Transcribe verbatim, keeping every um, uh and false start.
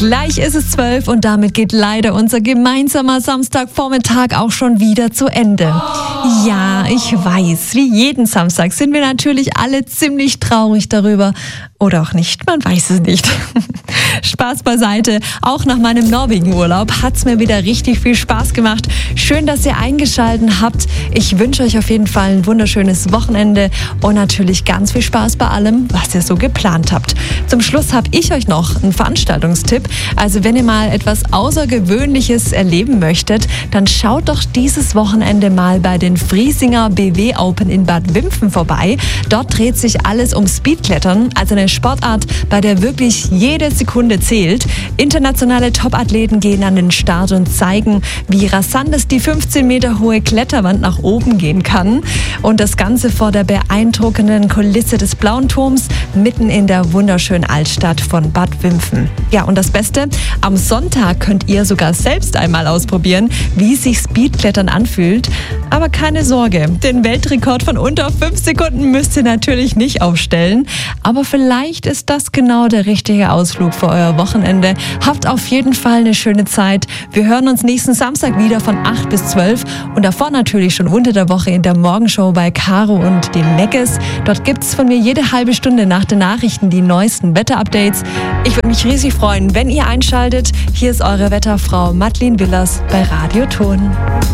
Gleich ist es zwölf und damit geht leider unser gemeinsamer Samstagvormittag auch schon wieder zu Ende. Oh. Ja, ich weiß, wie jeden Samstag sind wir natürlich alle ziemlich traurig darüber. Oder auch nicht, man weiß es nicht. Spaß beiseite. Auch nach meinem Norwegen-Urlaub hat es mir wieder richtig viel Spaß gemacht. Schön, dass ihr eingeschaltet habt. Ich wünsche euch auf jeden Fall ein wunderschönes Wochenende und natürlich ganz viel Spaß bei allem, was ihr so geplant habt. Zum Schluss habe ich euch noch einen Veranstaltungstipp. Also wenn ihr mal etwas Außergewöhnliches erleben möchtet, dann schaut doch dieses Wochenende mal bei den Friesinger B W Open in Bad Wimpfen vorbei. Dort dreht sich alles um Speedklettern, also eine Sportart, bei der wirklich jede Sekunde zählt. Internationale Topathleten gehen an den Start und zeigen, wie rasant es die fünfzehn Meter hohe Kletterwand nach oben gehen kann. Und das Ganze vor der beeindruckenden Kulisse des Blauen Turms mitten in der wunderschönen Altstadt von Bad Wimpfen. Ja, und das Beste, am Sonntag könnt ihr sogar selbst einmal ausprobieren, wie sich Speedklettern anfühlt. Aber keine Sorge, den Weltrekord von unter fünf Sekunden müsst ihr natürlich nicht aufstellen. Aber vielleicht ist das genau der richtige Ausflug für euer Wochenende. Habt auf jeden Fall eine schöne Zeit. Wir hören uns nächsten Samstag wieder von acht bis zwölf und davor natürlich schon unter der Woche in der Morgenshow bei Caro und dem Meckes. Dort gibt es von mir jede halbe Stunde nach den Nachrichten die neuesten Wetterupdates. Ich würde mich riesig freuen, wenn ihr einschaltet. Hier ist eure Wetterfrau Madeleine Willers bei Radio Ton.